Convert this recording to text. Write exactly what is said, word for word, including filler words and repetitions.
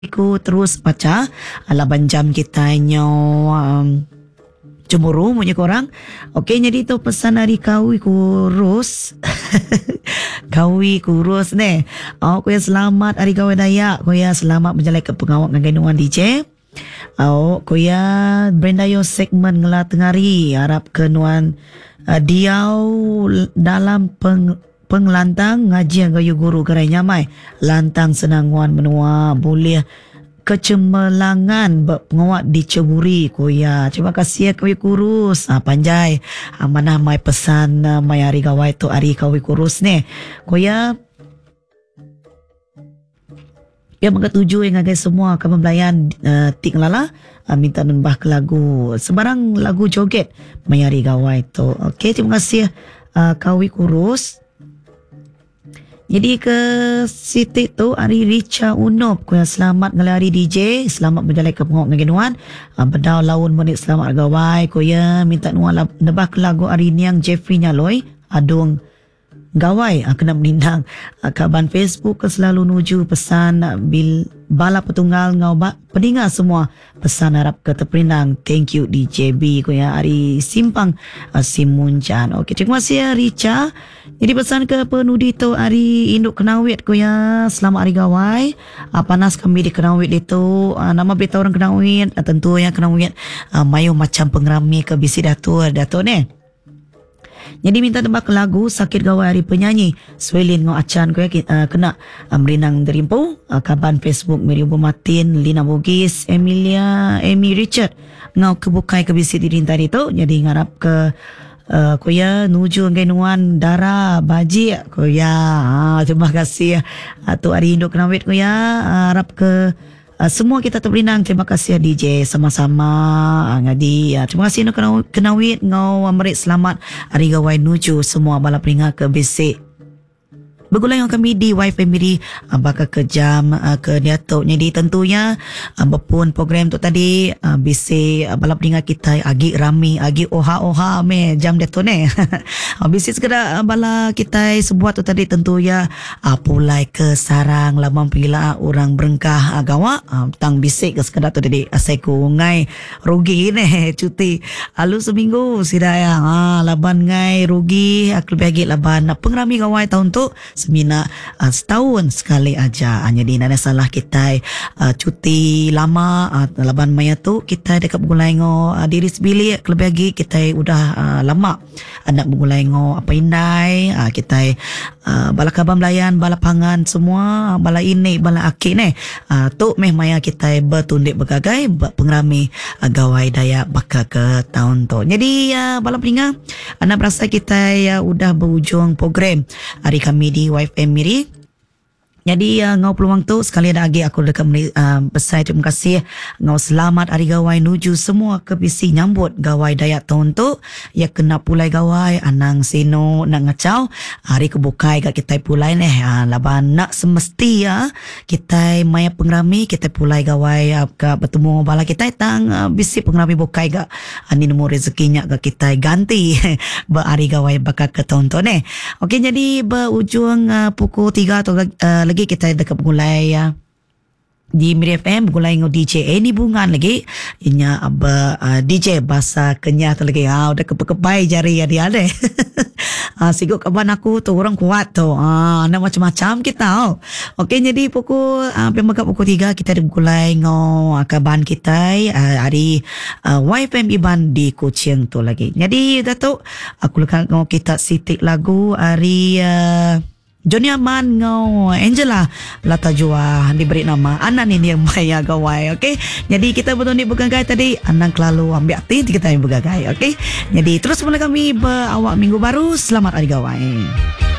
Ku terus baca laban jam kita nyo um, cemburu punya korang. Okey, jadi tu pesan hari kawi kurus. Kawi kurus ni. Oh, kuya selamat hari kawi Dayak. Kuya selamat berjalan ke pengawak dengan gendungan D J. Oh, kuya Brenda yo segmen ngelah tengari. Harap kenuan uh, diau dalam peng penglantang ngaji gayu guru gerai nyamai lantang senanguan menua boleh kecemerlangan pengawat diceburi kuya. Terima kasih ya kawi kurus. Ah, panjai ah, mana mai pesan uh, mai hari gawai tu hari kawi kurus ni kuya. Ya maka tuju yang ngagai semua kemembelayan uh, tik lala uh, minta nembah ke lagu sebarang lagu joget mai hari gawai tu. Okey, terima kasih uh, kawi kurus. Jadi ke Siti tu hari Richa Unop kuya selamat ngelari hari D J, selamat berjalan ke pengok ngegenuan. Uh, bedau laun menit selamat gawai kuya minta nuan nebah ke lagu hari niang Jeffrey Nyaloi adung gawai uh, kena menindang uh, kaban Facebook ke selalu nuju pesan uh, bil bala petunggal ngau ba peningal semua pesan harap ke terperinang. Thank you D J B kuya hari simpang uh, Simuncan. Okey, terima kasih ya Richa. Jadi pesan ke penudi tu hari induk Kenawit kuya selamat hari gawai. Uh, panas kami di Kenawit itu uh, nama berita orang Kenawit uh, tentunya Kenawit uh, mayu macam pengerami ke bisi datuk datuk ni. Jadi minta tembak lagu sakit gawai hari penyanyi Swelin ngau acan ko uh, kena uh, merinang derimpo uh, kaban Facebook Mary Martin, Lina Bugis, Emilia, Amy Richard ngau kebukai ke bisi diri tadi tu. Jadi ngarap ke uh, kuya nuju ngenuan Dara Baji kuya. Ah, terima kasih uh, tu hari induk Kenawit kuya. Uh, harap ke Uh, semua kita terberinang. Terima kasih D J sama-sama uh, ngadi. Uh, terima kasih no Kenawit ngau merik selamat hari gawai nuju semua bala peringat ke basic. Bergulai dengan kami di Wi-Fi Miri uh, bakal ke jam uh, ke Datuk. Jadi tentunya uh, berpun program tu tadi uh, bisi uh, balap dengar kita agi rami agi oha-oha me jam Datuk ni. uh, bisi segera uh, bala kita sebuah tu tadi tentunya uh, pulai ke sarang laman pila orang berengkah uh, gawak uh, tang bisik ke sekedar tu tadi asai ku ngai rugi ni cuti alu seminggu sidaya uh, laban ngai rugi aku bagi laban uh, pengrami gawai tahun tu semina uh, setahun sekali aja. Hanya di nana salah kita uh, cuti lama uh, laban maya tu kita dekat bergulai ngo uh, diri sebili lebih lagi kita udah uh, lama anak bergulai ngo apa indai uh, kita uh, bala kaban belayan bala pangan semua bala ini bala akik ni uh, tu meh maya kita bertundik bergagai pengerami uh, gawai Dayak bakal ke tahun tu. Jadi uh, bala peringat anak berasa kita uh, udah berujung program hari kami di Wi-Fi Miri. Jadi uh, ngau peluang tu sekali ada lagi aku dekat uh, besar terima kasih ngau selamat hari gawai nuju semua ke bisi nyambut gawai Dayak tahun tu ya kena pulai gawai anang sino nak ngacau hari kebukai kat kita pulai ni uh, laban nak semesti ya uh, kita maya pengerami kita pulai gawai uh, ke bertemu bala kita tang uh, bisi pengerami bukai gak uh, ni nemu rezekinya gak kita ganti berhari gawai bakal ke tahun tu ni. Okey, jadi berujung uh, pukul tiga atau uh, lagi kita dekat bergulai ya di Miri F M bergulai dengan D J Eni Bungan lagi inya aba uh, D J bahasa Kenyah tu lagi ah udah kepekepai jari ya dia deh. ah siguk kaban aku tu orang kuat tu ah ada macam-macam kita oh. Okey, jadi pukul ah uh, pukul tiga kita bergulai dengan uh, kaban kita uh, hari uh, Y F M Iban di Kuching tu lagi. Jadi Datuk aku lekat dengan kita sitik lagu hari uh, Johnny Aman ngau Angela Lata Jua diberi nama anak ni yang maya gawai. Okey, jadi kita betul ni bergagai tadi anak lalu ambil hati kita yang bergagai. Okey, jadi terus mula kami berawak minggu baru. Selamat hari gawai.